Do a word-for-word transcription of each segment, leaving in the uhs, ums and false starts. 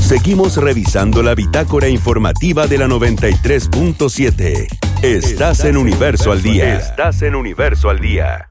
Seguimos revisando la bitácora informativa de la noventa y tres punto siete. Estás en Universo al Día. Estás en Universo al Día.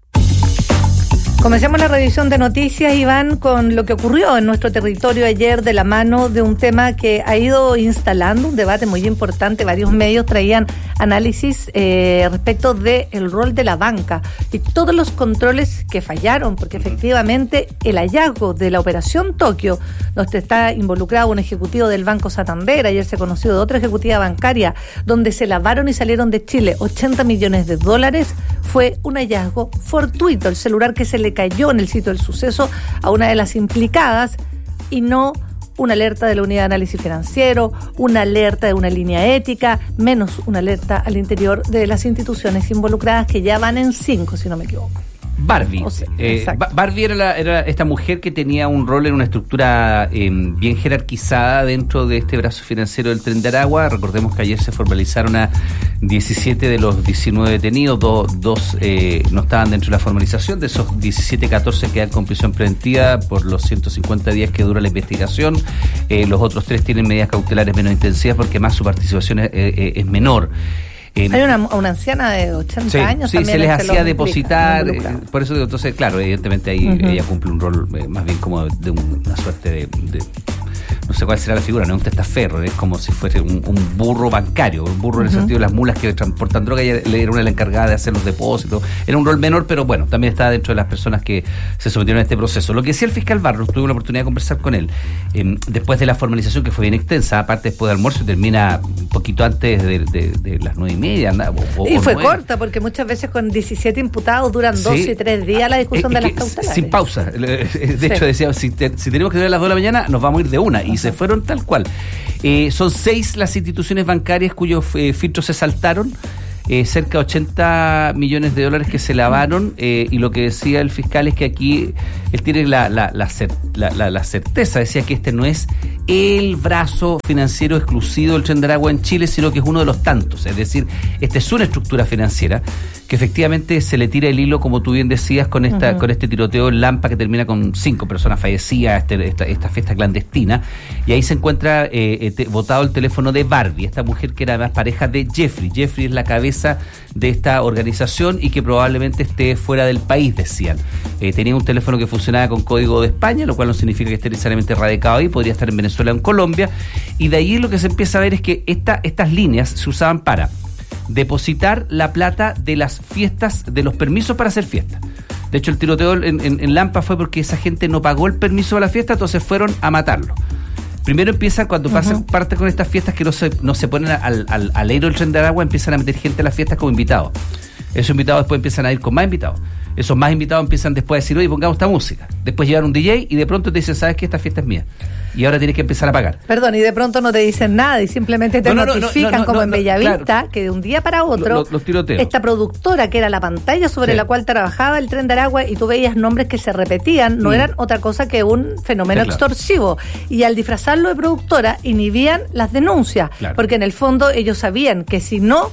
Comencemos la revisión de noticias, Iván, con lo que ocurrió en nuestro territorio ayer de la mano de un tema que ha ido instalando un debate muy importante. Varios medios traían análisis eh, respecto del rol de la banca y todos los controles que fallaron, porque efectivamente el hallazgo de la Operación Tokio, donde está involucrado un ejecutivo del Banco Santander, ayer se conoció de otra ejecutiva bancaria, donde se lavaron y salieron de Chile ochenta millones de dólares, fue un hallazgo fortuito. El celular que se le cayó en el sitio del suceso a una de las implicadas y no una alerta de la Unidad de Análisis Financiero, una alerta de una línea ética, menos una alerta al interior de las instituciones involucradas, que ya van en cinco, si no me equivoco. Barbie. O sea, eh, Barbie era, la, era esta mujer que tenía un rol en una estructura eh, bien jerarquizada dentro de este brazo financiero del Tren de Aragua. Recordemos que ayer se formalizaron a diecisiete de los diecinueve detenidos, do, dos eh, no estaban dentro de la formalización. De esos diecisiete, catorce quedan con prisión preventiva por los ciento cincuenta días que dura la investigación. Eh, los otros tres tienen medidas cautelares menos intensivas porque más su participación es, eh, es menor. Eh, Hay una, una anciana de ochenta sí, años sí, también se les hacía depositar, eh, por eso entonces, claro, evidentemente ahí uh-huh. ella cumple un rol eh, más bien como de un, una suerte de, de, no sé cuál será la figura, no es un testaferro, es como si fuese un, un burro bancario, un burro uh-huh. en el sentido de las mulas que transportan droga, ella era una de las encargadas de hacer los depósitos, era un rol menor, pero bueno, también estaba dentro de las personas que se sometieron a este proceso. Lo que decía el fiscal Barros, tuve la oportunidad de conversar con él, eh, después de la formalización que fue bien extensa, aparte después del almuerzo, termina un poquito antes de, de, de las nueve y media, o, o, y fue nueve. corta, porque muchas veces con diecisiete imputados duran dos sí. y tres días la discusión es, es de las cautelares. Sin pausa. De sí. hecho, decía, si, te, si tenemos que ver a las dos de la mañana, nos vamos a ir de una. Y uh-huh. se fueron tal cual. Eh, son seis las instituciones bancarias cuyos eh, filtros se saltaron. Eh, cerca de ochenta millones de dólares que se lavaron, eh, y lo que decía el fiscal es que aquí él tiene la, la, la, cer- la, la, la certeza, decía que este no es el brazo financiero exclusivo del Tren de Aragua en Chile, sino que es uno de los tantos, es decir, esta es una estructura financiera que efectivamente se le tira el hilo, como tú bien decías, con esta uh-huh. con este tiroteo en Lampa que termina con cinco personas fallecidas, este, esta, esta fiesta clandestina, y ahí se encuentra eh, te, botado el teléfono de Barbie, esta mujer que era además pareja de Jeffrey. Jeffrey es la cabeza de esta organización y que probablemente esté fuera del país, decían. Eh, tenía un teléfono que funcionaba con código de España, lo cual no significa que esté necesariamente radicado ahí, podría estar en Venezuela o en Colombia, y de ahí lo que se empieza a ver es que esta, estas líneas se usaban para depositar la plata de las fiestas, de los permisos para hacer fiestas. De hecho, el tiroteo en, en, en Lampa fue porque esa gente no pagó el permiso de la fiesta, entonces fueron a matarlo. Primero empiezan, cuando pasan uh-huh. parte con estas fiestas que no se, no se ponen al, al, al aire del Tren de Aragua, empiezan a meter gente a las fiestas como invitados. Esos invitados después empiezan a ir con más invitados. Esos más invitados empiezan después a decir, oye, pongamos esta música. Después llevan un D J y de pronto te dicen, ¿sabes qué? Esta fiesta es mía. Y ahora tienes que empezar a pagar. Perdón, y de pronto no te dicen nada y simplemente te no, no, notifican no, no, no, como no, no, en Bellavista, claro, que de un día para otro, los, los tiroteos. Esta productora que era la pantalla sobre sí. la cual trabajaba el Tren de Aragua, y tú veías nombres que se repetían, no mm. eran otra cosa que un fenómeno sí, claro. extorsivo. Y al disfrazarlo de productora, inhibían las denuncias, claro. porque en el fondo ellos sabían que si no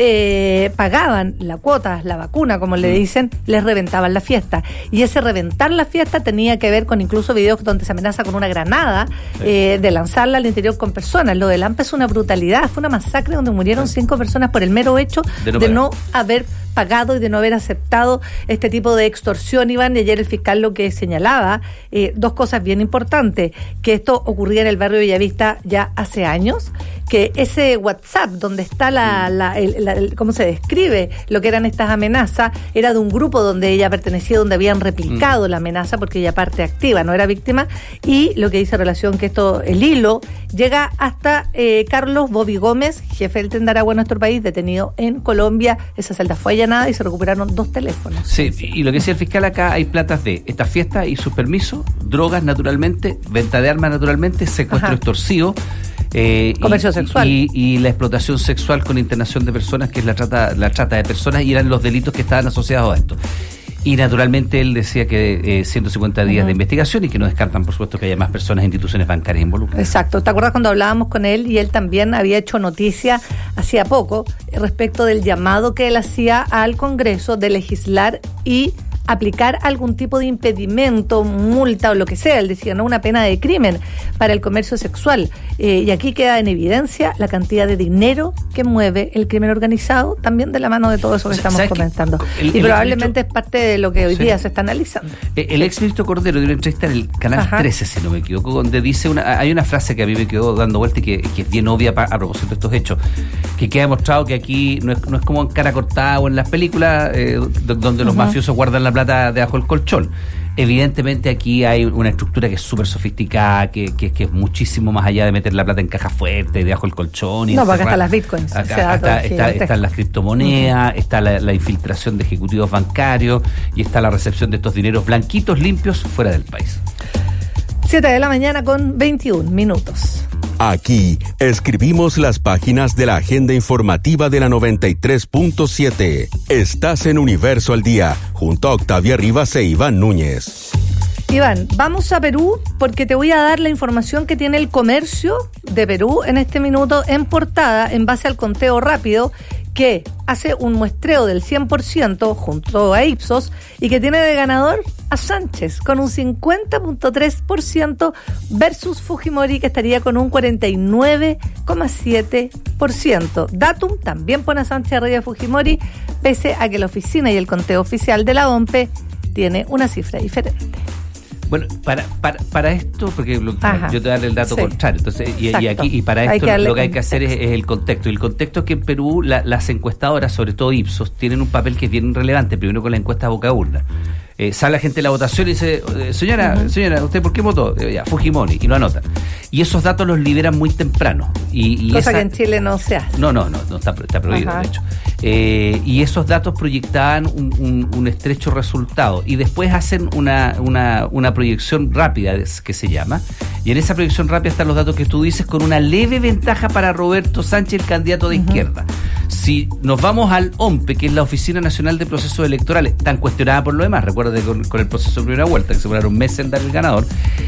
eh, pagaban la cuota, la vacuna, como mm. le dicen, les reventaban la fiesta. Y ese reventar la fiesta tenía que ver con incluso videos donde se amenaza con una granada, sí. eh, de lanzarla al interior con personas. Lo de Lampa es una brutalidad, fue una masacre donde murieron sí. cinco personas por el mero hecho de no, de no haber pagado y de no haber aceptado este tipo de extorsión, Iván. Y ayer el fiscal lo que señalaba, eh, dos cosas bien importantes, que esto ocurría en el barrio Bellavista ya hace años, que ese WhatsApp donde está la, la, el, la el, cómo se describe lo que eran estas amenazas, era de un grupo donde ella pertenecía, donde habían replicado mm. la amenaza, porque ella parte activa, no era víctima. Y lo que dice relación que esto, el hilo llega hasta eh, Carlos Bobby Gómez, jefe del Tren de Aragua en nuestro país, detenido en Colombia. Esa celda fue allanada y se recuperaron dos teléfonos. Sí, y lo que decía el fiscal acá, hay platas de estas fiestas y sus permisos, drogas naturalmente, venta de armas naturalmente, secuestro Ajá. extorsivo, eh, comercio y, sexual y, y la explotación sexual con internación de personas, que es la trata, la trata de personas, y eran los delitos que estaban asociados a esto. Y naturalmente él decía que eh, ciento cincuenta días uh-huh. de investigación, y que no descartan, por supuesto, que haya más personas e instituciones bancarias involucradas. Exacto. ¿Te acuerdas cuando hablábamos con él y él también había hecho noticia hacía poco respecto del llamado que él hacía al Congreso de legislar y aplicar algún tipo de impedimento, multa o lo que sea, él decía, no una pena de crimen para el comercio sexual. Eh, y aquí queda en evidencia la cantidad de dinero que mueve el crimen organizado, también de la mano de todo eso que estamos comentando. El, y el probablemente ministro, es parte de lo que hoy sí. día se está analizando. El, el ex ministro Cordero dio una entrevista en el canal Ajá. trece, si no me equivoco, donde dice una, hay una frase que a mí me quedó dando vuelta y que, que es bien obvia pa, a propósito de estos hechos, que queda demostrado que aquí no es, no es como en cara cortada o en las películas eh, donde los uh-huh. mafiosos guardan la plata debajo del colchón. Evidentemente aquí hay una estructura que es súper sofisticada, que, que, que es muchísimo más allá de meter la plata en caja fuerte, debajo del colchón. Y no, porque están las bitcoins. Acá, o sea, está, está, están las criptomonedas, uh-huh. está la, la infiltración de ejecutivos bancarios y está la recepción de estos dineros blanquitos, limpios, fuera del país. siete de la mañana con veintiún minutos. Aquí escribimos las páginas de la agenda informativa de la noventa y tres punto siete. Estás en Universo al Día, junto a Octavia Rivas e Iván Núñez. Iván, vamos a Perú porque te voy a dar la información que tiene el comercio de Perú en este minuto en portada en base al conteo rápido que hace un muestreo del cien por ciento junto a Ipsos y que tiene de ganador a Sánchez con un cincuenta punto tres por ciento versus Fujimori, que estaría con un cuarenta y nueve coma siete por ciento. Datum también pone a Sánchez arriba de Fujimori, pese a que la oficina y el conteo oficial de la O M P E tiene una cifra diferente. Bueno, para, para, para esto, porque lo, yo te voy a dar el dato sí. contrario, entonces y, y aquí y para esto lo, lo que hay que hacer es, es el contexto. Y el contexto es que en Perú la, las encuestadoras, sobre todo Ipsos, tienen un papel que es bien relevante, primero con la encuesta boca urna. Eh, sale la gente de la votación y dice, señora, uh-huh. señora, ¿usted por qué votó? Eh, ya, Fujimori, y lo anotan. Y esos datos los liberan muy temprano. Y, y Cosa esa, que en Chile no se hace. No, no, no, no está, está prohibido, uh-huh. de hecho. Eh, y esos datos proyectaban un, un, un estrecho resultado. Y después hacen una, una, una proyección rápida, que se llama. Y en esa proyección rápida están los datos que tú dices, con una leve ventaja para Roberto Sánchez, el candidato de uh-huh. izquierda. Si nos vamos al O M P E, que es la Oficina Nacional de Procesos Electorales, tan cuestionada por lo demás, recuerda con, con el proceso de primera vuelta, que se duraron meses en dar el ganador,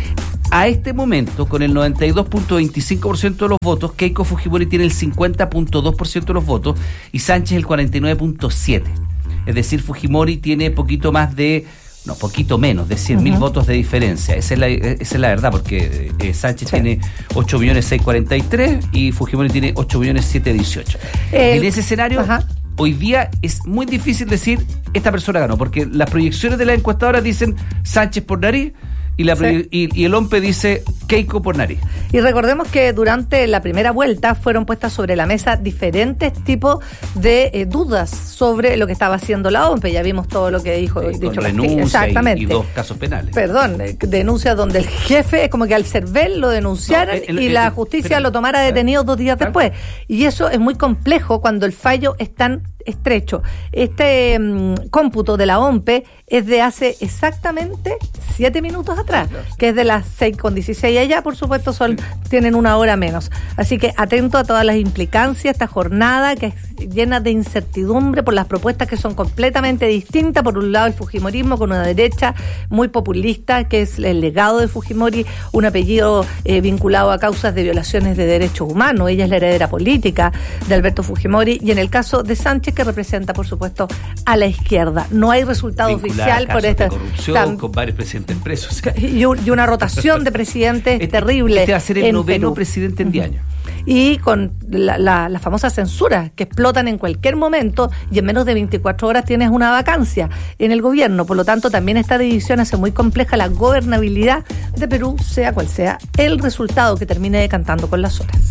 a este momento, con el noventa y dos punto veinticinco por ciento de los votos, Keiko Fujimori tiene el cincuenta punto dos por ciento de los votos y Sánchez el cuarenta y nueve punto siete por ciento. Es decir, Fujimori tiene poquito más de, no, poquito menos de cien mil uh-huh. votos de diferencia. Esa es la, esa es la verdad, porque eh, Sánchez sí. tiene ocho millones seiscientos cuarenta y tres y Fujimori tiene ocho millones setecientos dieciocho. Eh, en ese escenario... Uh-huh. Hoy día es muy difícil decir esta persona ganó, porque las proyecciones de las encuestadoras dicen Sánchez por nariz y, la sí. y, y el O M P E dice Keiko por nariz. Y recordemos que durante la primera vuelta fueron puestas sobre la mesa diferentes tipos de eh, dudas sobre lo que estaba haciendo la O M P E. Ya vimos todo lo que dijo. Sí, dicho con renuncia Exactamente. Y, y dos casos penales. Perdón, eh, denuncias donde el jefe, es como que al CERVEL lo denunciaran no, el, el, y el, la justicia pero, lo tomara detenido dos días claro. después. Y eso es muy complejo cuando el fallo es tan estrecho. Este um, cómputo de la O M P E es de hace exactamente siete minutos atrás, claro. que es de las seis con dieciséis allá, por supuesto son tienen una hora menos. Así que atento a todas las implicancias, esta jornada que es llena de incertidumbre por las propuestas que son completamente distintas. Por un lado el fujimorismo con una derecha muy populista, que es el legado de Fujimori, un apellido eh, vinculado a causas de violaciones de derechos humanos. Ella es la heredera política de Alberto Fujimori, y en el caso de Sánchez, que representa, por supuesto, a la izquierda. No hay resultado vinculada oficial por esta corrupción tan, con varios presidentes presos. Y, y una rotación de presidentes este, terrible. Este va a ser el noveno Perú. presidente en diez años. Y con la, la, la famosa censura que explotan en cualquier momento, y en menos de veinticuatro horas tienes una vacancia en el gobierno. Por lo tanto, también esta división hace muy compleja la gobernabilidad de Perú, sea cual sea el resultado que termine decantando con las horas.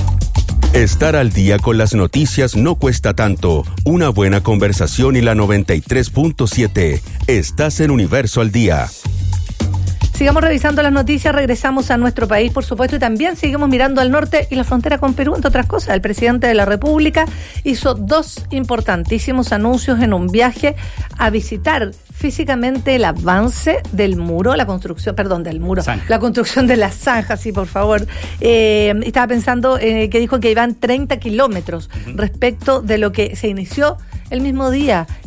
Estar al día con las noticias no cuesta tanto. Una buena conversación y la noventa y tres punto siete. Estás en Universo al Día. Sigamos revisando las noticias, regresamos a nuestro país, por supuesto, y también seguimos mirando al norte y la frontera con Perú, entre otras cosas. El presidente de la República hizo dos importantísimos anuncios en un viaje a visitar físicamente el avance del muro, la construcción, perdón, del muro, Zanja. la construcción de la zanja, sí, por favor. Eh, estaba pensando eh, que dijo que iban treinta kilómetros uh-huh. respecto de lo que se inició el mismo día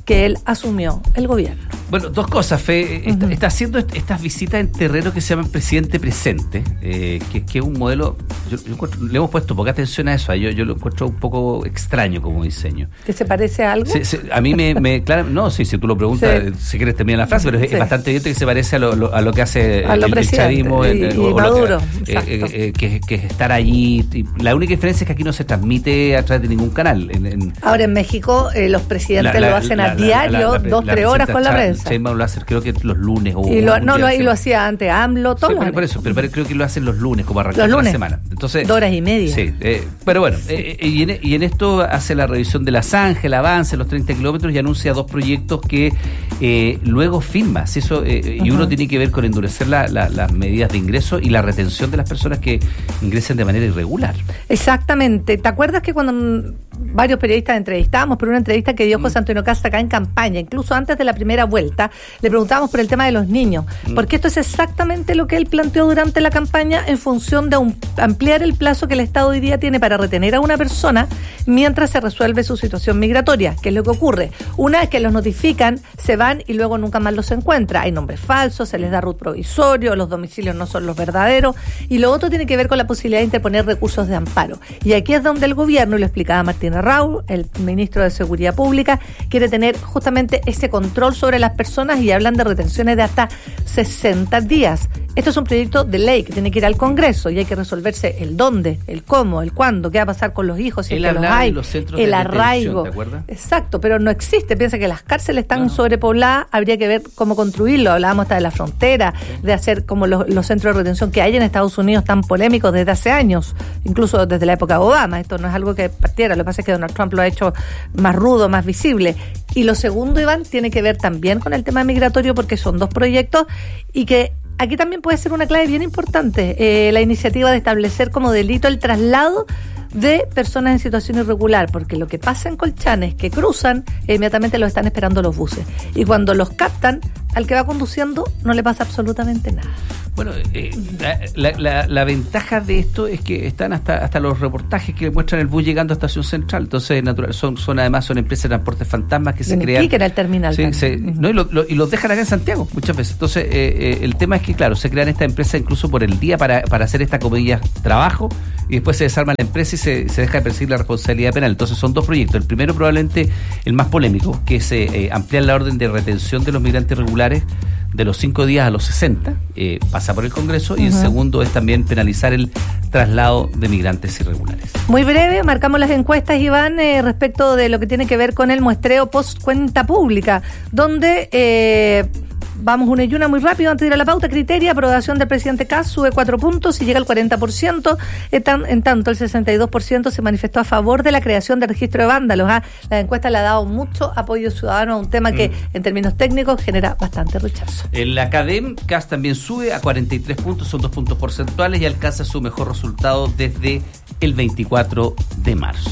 que él asumió el gobierno. Bueno, dos cosas, Fe. Uh-huh. Está haciendo estas visitas en terreno que se llaman presidente presente, eh, que, que es un modelo, yo, yo encuentro, le hemos puesto poca atención a eso, yo, yo lo encuentro un poco extraño como diseño. ¿Que se parece a algo? Se, se, a mí me, me claro, no, sí, si tú lo preguntas, sí. Si quieres terminar la frase, pero es, sí. es bastante evidente que se parece a lo, lo, a lo que hace a lo el, el chavismo. Y, el, y o Maduro, que, eh, eh, que, que es estar allí. La única diferencia es que aquí no se transmite a través de ningún canal. En, en, Ahora en México eh, los presidentes la, la, lo hacen la, a la, diario, la, la, la, dos, la, tres horas con la prensa. Sheinbaum lo hace, creo que los lunes o y lo, no, lo, y lo hacía antes AMLO, todos sí, los por, por eso, pero, pero creo que lo hacen los lunes, como arrancar la semana. Entonces, dos horas y media. Sí, eh, pero bueno, eh, y, en, y en esto hace la revisión del Assange, el avance, los treinta kilómetros y anuncia dos proyectos que eh, luego firma. Si eso, eh, uh-huh. Y uno tiene que ver con endurecer la, la, las medidas de ingreso y la retención de las personas que ingresen de manera irregular. Exactamente. ¿Te acuerdas que cuando varios periodistas entrevistábamos por una entrevista que dio José Antonio Casta acá en campaña, incluso antes de la primera vuelta, le preguntábamos por el tema de los niños, mm. porque esto es exactamente lo que él planteó durante la campaña en función de un, ampliar el plazo que el Estado hoy día tiene para retener a una persona mientras se resuelve su situación migratoria. ¿Qué es lo que ocurre? Una vez que los notifican, se van y luego nunca más los encuentra. Hay nombres falsos, se les da R U T provisorio, los domicilios no son los verdaderos, y lo otro tiene que ver con la posibilidad de interponer recursos de amparo. Y aquí es donde el gobierno, y lo explicaba Martín Raúl, el ministro de Seguridad Pública, quiere tener justamente ese control sobre las personas y hablan de retenciones de hasta sesenta días. Esto es un proyecto de ley que tiene que ir al Congreso y hay que resolverse el dónde, el cómo, el cuándo, qué va a pasar con los hijos, si es que los hay, los el arraigo. ¿Te acuerdas? Exacto, pero no existe. Piensa que las cárceles están no. sobrepobladas, habría que ver cómo construirlo. Hablábamos hasta de la frontera, de hacer como los, los centros de retención que hay en Estados Unidos tan polémicos desde hace años, incluso desde la época de Obama. Esto no es algo que partiera, lo que pasa es que Donald Trump lo ha hecho más rudo, más visible. Y lo segundo, Iván, tiene que ver también con el tema migratorio, porque son dos proyectos y que aquí también puede ser una clave bien importante, eh, la iniciativa de establecer como delito el traslado de personas en situación irregular, porque lo que pasa en Colchane es que cruzan e inmediatamente los están esperando los buses. Y cuando los captan, al que va conduciendo no le pasa absolutamente nada. Bueno, eh, la, la, la ventaja de esto es que están hasta hasta los reportajes que muestran el bus llegando a Estación Central. Entonces, natural, son son además son empresas de transportes fantasmas que se crean. Que era el terminal. Sí, se, uh-huh. no, y, lo, lo, y los dejan acá en Santiago muchas veces. Entonces, eh, eh, el tema es que, claro, se crean estas empresas incluso por el día para, para hacer esta comillas trabajo y después se desarma la empresa y se, se deja de perseguir la responsabilidad penal. Entonces, son dos proyectos. El primero, probablemente el más polémico, que es eh, ampliar la orden de retención de los migrantes irregulares de los cinco días a los sesenta, eh, pasa por el Congreso, uh-huh. y el segundo es también penalizar el traslado de migrantes irregulares. Muy breve, marcamos las encuestas, Iván, eh, respecto de lo que tiene que ver con el muestreo post cuenta pública, donde eh, vamos una y una muy rápido antes de ir a la pauta. Criteria, aprobación del presidente Kast sube cuatro puntos y llega al cuarenta por ciento. En tanto, el sesenta y dos por ciento se manifestó a favor de la creación del registro de vándalos. ¿ah? La encuesta le ha dado mucho apoyo ciudadano a un tema que, mm. en términos técnicos, genera bastante rechazo. En la Academ, Kast también sube a cuarenta y tres puntos, son dos puntos porcentuales y alcanza su mejor resultado desde el veinticuatro de marzo.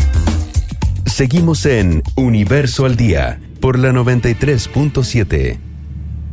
Seguimos en Universo al Día por la noventa y tres punto siete.